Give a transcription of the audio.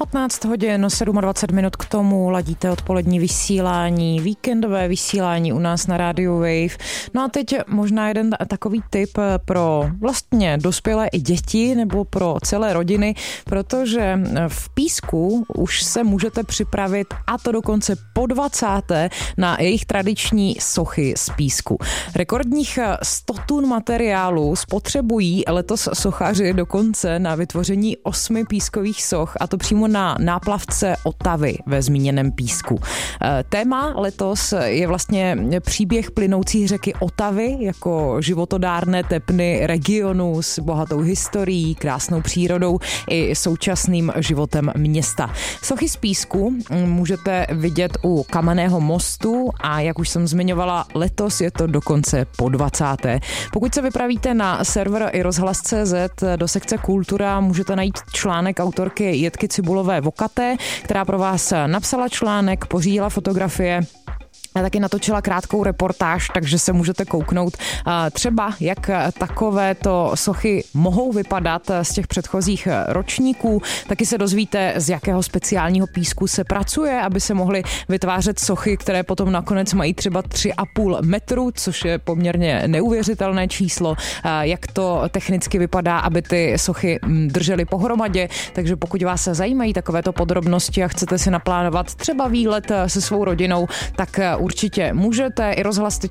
15 hodin, 27 minut k tomu ladíte odpolední vysílání, víkendové vysílání u nás na rádiu Wave. No a teď možná jeden takový tip pro vlastně dospělé i děti nebo pro celé rodiny, protože v Písku už se můžete připravit, a to dokonce po 20. na jejich tradiční sochy z písku. Rekordních 100 tun materiálu spotřebují letos sochaři dokonce na vytvoření 8 pískových soch, a to přímo na náplavce Otavy ve zmíněném Písku. Téma letos je vlastně příběh plynoucí řeky Otavy jako životodárné tepny regionu s bohatou historií, krásnou přírodou i současným životem města. Sochy z písku můžete vidět u Kamenného mostu a jak už jsem zmiňovala, letos je to dokonce po 20. Pokud se vypravíte na server iRozhlas.cz do sekce Kultura, můžete najít článek autorky Jitky Cibulové Vokaté, která pro vás napsala článek, pořídila fotografie a taky natočila krátkou reportáž, takže se můžete kouknout třeba, jak takovéto sochy mohou vypadat z těch předchozích ročníků. Taky se dozvíte, z jakého speciálního písku se pracuje, aby se mohly vytvářet sochy, které potom nakonec mají třeba 3,5 metru, což je poměrně neuvěřitelné číslo, jak to technicky vypadá, aby ty sochy držely pohromadě. Takže pokud vás zajímají takovéto podrobnosti a chcete si naplánovat třeba výlet se svou rodinou, tak určitě můžete. iRozhlas.cz